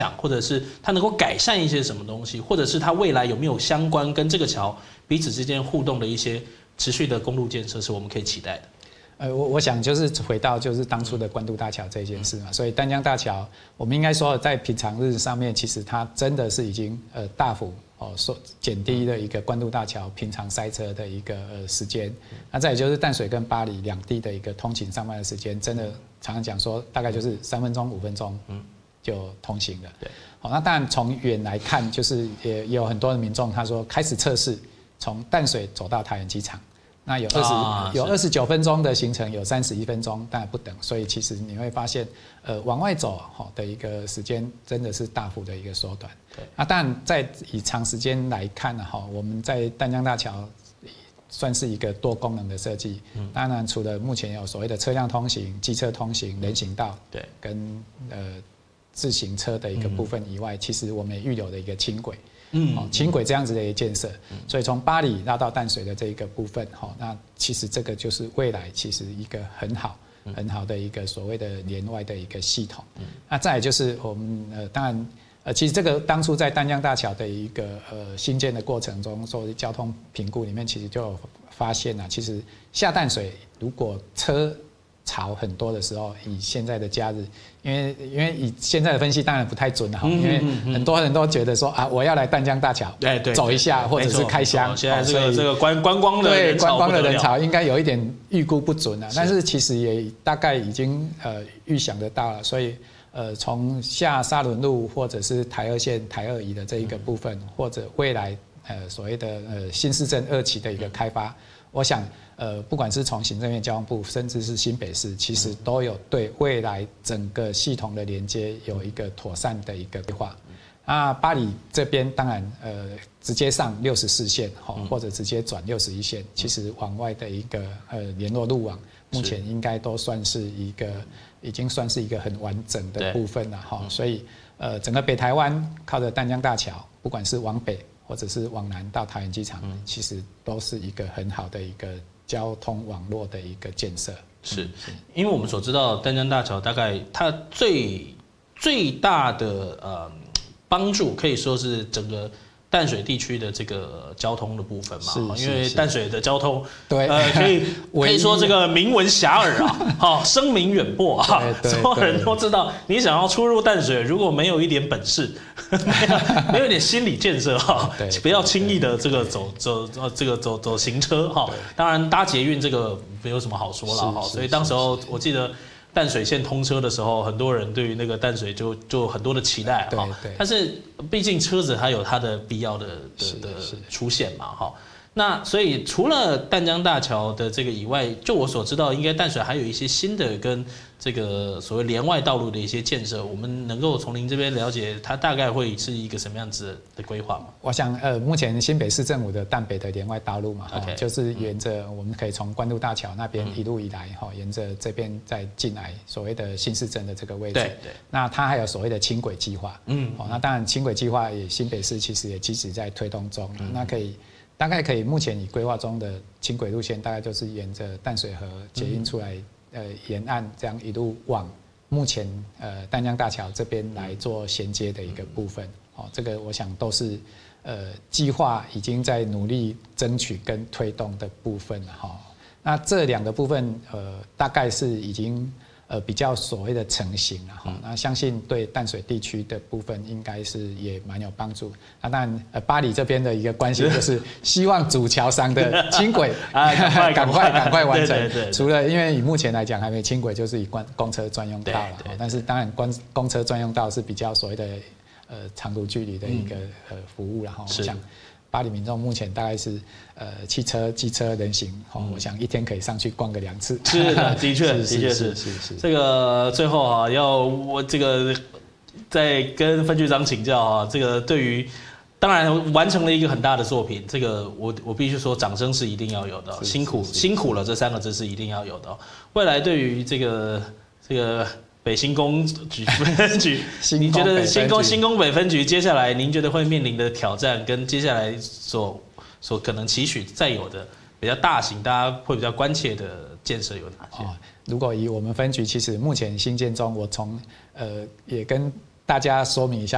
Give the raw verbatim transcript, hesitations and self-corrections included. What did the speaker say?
或者是它能够改善一些什么东西，或者是它未来有没有相关跟这个桥彼此之间互动的一些持续的公路建设，是我们可以期待的。 呃，我我想就是回到就是当初的关渡大桥这件事嘛，所以淡江大桥，我们应该说在平常日上面，其实它真的是已经呃大幅哦说减低了一个关渡大桥平常塞车的一个呃时间。那再也就是淡水跟八里两地的一个通勤上班的时间，真的常常讲说大概就是三分钟五分钟就通行了。对，好，那当然从远来看，就是也也有很多的民众他说开始测试从淡水走到桃园机场。那有二十、啊、有二十九分钟的行程，有三十一分钟，当然不等，所以其实你会发现，呃，往外走的一个时间真的是大幅的一个缩短。那当然在以长时间来看呢，哈，我们在淡江大桥算是一个多功能的设计。嗯、当然除了目前有所谓的车辆通行、机车通行、人行道，对，跟呃自行车的一个部分以外，嗯、其实我们也预留了一个轻轨。嗯，轻轨这样子的一个建设，所以从八里拉到淡水的这一个部分，哈，那其实这个就是未来其实一个很好、很好的一个所谓的连外的一个系统。那再来就是我们呃，当然呃，其实这个当初在淡江大桥的一个呃新建的过程中，做交通评估里面，其实就有发现啊，其实下淡水如果车潮很多的时候，以现在的假日，因为因为以现在的分析当然不太准了哈，因为很多人都觉得说啊，我要来淡江大桥，哎对，走一下或者是开箱， 现在这个这个观观光的对观光的人潮应该有一点预估不准啊，但是其实也大概已经呃预想得到了，所以呃从下沙仑路或者是台二线台二乙的这一个部分，或者未来呃所谓的呃新市镇二期的一个开发，我想。呃，不管是从行政院交通部，甚至是新北市，其实都有对未来整个系统的连接有一个妥善的一个规划。那八里这边当然，呃，直接上六十四线，或者直接转六十一线，其实往外的一个呃联络路网，目前应该都算是一个，已经算是一个很完整的部分了哈。所以，呃，整个北台湾靠着淡江大桥，不管是往北或者是往南到桃园机场，其实都是一个很好的一个。交通网络的一个建设， 是因为我们所知道淡江大桥大概它最最大的呃帮助，可以说是整个淡水地区的这个交通的部分嘛，因为淡水的交通，对，呃，可以可以说这个名闻遐迩啊，好，声名远播啊，所有人都知道，你想要出入淡水，如果没有一点本事，没有没有一点心理建设哈，不要轻易的这个走走这个走走行车哈，当然搭捷运这个没有什么好说了哈，所以当时候我记得。淡水线通车的时候，很多人对于那个淡水就就很多的期待哈，但是毕竟车子它有它的必要的的的出现嘛哈。那所以除了淡江大桥的这个以外，就我所知道，应该淡水还有一些新的跟这个所谓连外道路的一些建设，我们能够从您这边了解，它大概会是一个什么样子的规划吗？ 我想，呃，目前新北市政府的淡北的连外道路嘛， okay, 就是沿着我们可以从关渡大桥那边一路以来，哈、嗯，沿着这边再进来所谓的新市镇的这个位置。对对。那它还有所谓的轻轨计划，嗯，哦，那当然轻轨计划也新北市其实也积极在推动中，嗯、那可以。大概可以，目前已规划中的轻轨路线，大概就是沿着淡水河捷运出来，呃，沿岸这样一路往目前呃淡江大桥这边来做衔接的一个部分。哦，这个我想都是呃计划已经在努力争取跟推动的部分了哈。那这两个部分，呃，大概是已经。呃，比较所谓的成型了哈，那相信对淡水地区的部分应该是也蛮有帮助。那当然，呃，八里这边的一个关系就是希望主桥上的轻轨啊，赶快赶快赶快完成。对对对，除了因为以目前来讲还没轻轨，就是以公公车专用道了。但是当然，公公车专用道是比较所谓的呃长途距离的一个呃服务了哈。我想。八里民众目前大概是呃汽车、机车、人行，哦，我想一天可以上去逛个两次。 是的，的确，的确是是是。这个最后啊，要我这个再跟分局长请教啊，这个对于当然完成了一个很大的作品，这个我我必须说掌声是一定要有的，辛苦辛苦了这三个字是一定要有的。未来对于这个这个。北新工局分局，您觉得新工新工北分局接下来您觉得会面临的挑战，跟接下来所所可能期许再有的比较大型，大家会比较关切的建设有哪些？哦， 如果以我们分局，其实目前新建中，我从呃也跟大家说明一下。